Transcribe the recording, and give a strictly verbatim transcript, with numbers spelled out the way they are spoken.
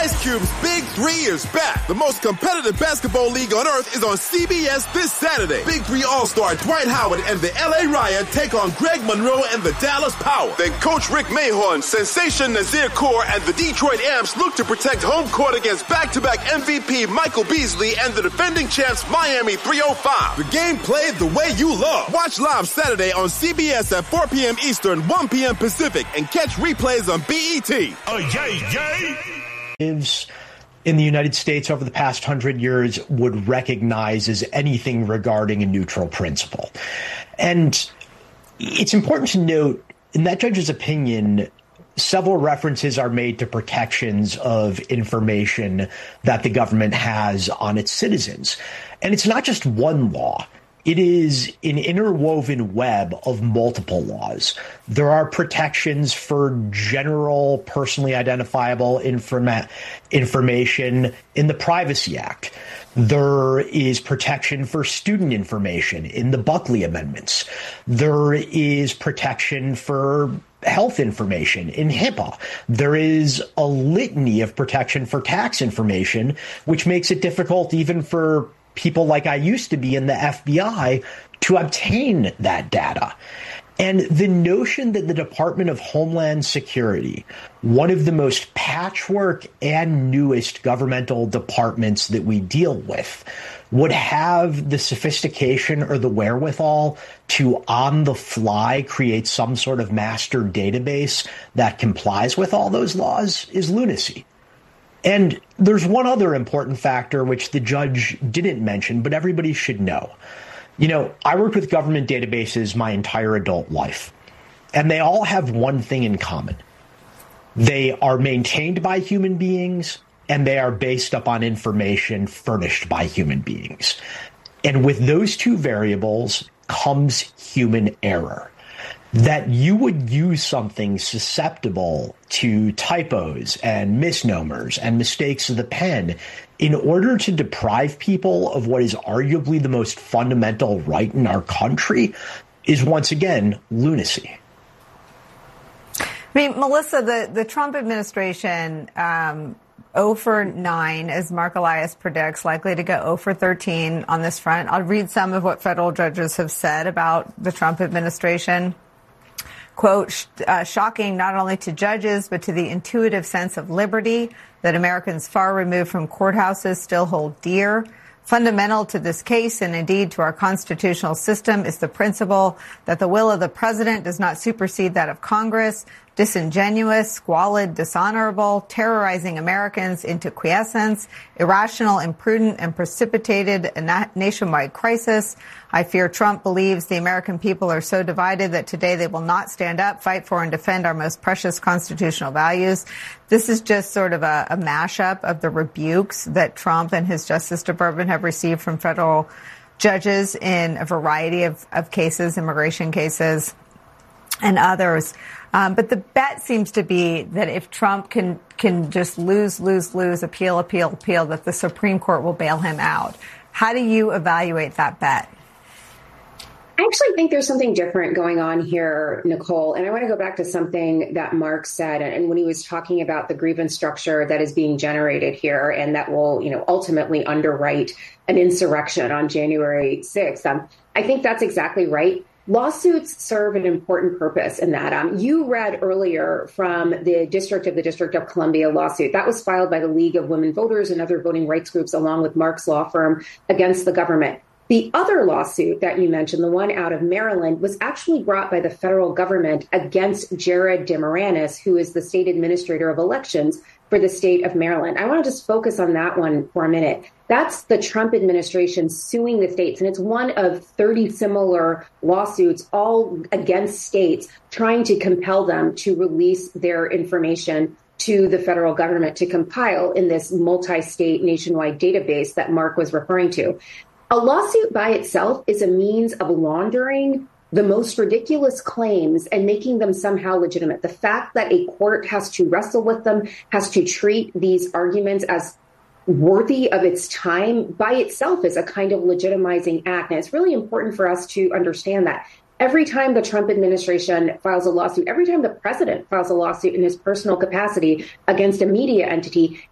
Ice Cube's Big Three is back. The most competitive basketball league on earth is on C B S this Saturday. Big Three All-Star Dwight Howard and the L A Riot take on Greg Monroe and the Dallas Power. Then Coach Rick Mahorn, Sensation Nazir Kaur, and the Detroit Amps look to protect home court against back-to-back M V P Michael Beasley and the defending champs Miami three oh five. The game played the way you love. Watch live Saturday on C B S at four p.m. Eastern, one p.m. Pacific, and catch replays on B E T. Oh, yay, yay! In the United States over the past hundred years would recognize as anything regarding a neutral principle. And it's important to note, in that judge's opinion, several references are made to protections of information that the government has on its citizens. And it's not just one law. It is an interwoven web of multiple laws. There are protections for general personally identifiable informa- information in the Privacy Act. There is protection for student information in the Buckley Amendments. There is protection for health information in HIPAA. There is a litany of protection for tax information, which makes it difficult even for people like I used to be in the F B I to obtain that data. And the notion that the Department of Homeland Security, one of the most patchwork and newest governmental departments that we deal with, would have the sophistication or the wherewithal to on the fly create some sort of master database that complies with all those laws is lunacy. And there's one other important factor which the judge didn't mention, but everybody should know. You know, I worked with government databases my entire adult life, and they all have one thing in common. They are maintained by human beings, and they are based upon information furnished by human beings. And with those two variables comes human error. That you would use something susceptible to typos and misnomers and mistakes of the pen in order to deprive people of what is arguably the most fundamental right in our country is, once again, lunacy. I mean, Melissa, the, the Trump administration, um, zero for nine, as Mark Elias predicts, likely to go zero for thirteen on this front. I'll read some of what federal judges have said about the Trump administration. Quote, uh, shocking not only to judges, but to the intuitive sense of liberty that Americans far removed from courthouses still hold dear. Fundamental to this case, and indeed to our constitutional system, is the principle that the will of the president does not supersede that of Congress. Disingenuous, squalid, dishonorable, terrorizing Americans into quiescence, irrational, imprudent, and precipitated a na- nationwide crisis. I fear Trump believes the American people are so divided that today they will not stand up, fight for, and defend our most precious constitutional values. This is just sort of a, a mashup of the rebukes that Trump and his Justice Department have received from federal judges in a variety of, of cases, immigration cases, and others. Um, but the bet seems to be that if Trump can can just lose, lose, lose, appeal, appeal, appeal, that the Supreme Court will bail him out. How do you evaluate that bet? I actually think there's something different going on here, Nicole. And I want to go back to something that Mark said. And when he was talking about the grievance structure that is being generated here and that will, you know, ultimately underwrite an insurrection on January sixth. Um, I think that's exactly right. Lawsuits serve an important purpose in that. Um, you read earlier from the District of the District of Columbia lawsuit. That was filed by the League of Women Voters and other voting rights groups, along with Mark's law firm, against the government. The other lawsuit that you mentioned, the one out of Maryland, was actually brought by the federal government against Jared DeMaranis, who is the state administrator of elections for the state of Maryland. I want to just focus on that one for a minute. That's the Trump administration suing the states, and it's one of thirty similar lawsuits, all against states, trying to compel them to release their information to the federal government to compile in this multi-state nationwide database that Mark was referring to. A lawsuit by itself is a means of laundering the most ridiculous claims and making them somehow legitimate. The fact that a court has to wrestle with them, has to treat these arguments as worthy of its time by itself is a kind of legitimizing act. And it's really important for us to understand that. Every time the Trump administration files a lawsuit, every time the president files a lawsuit in his personal capacity against a media entity,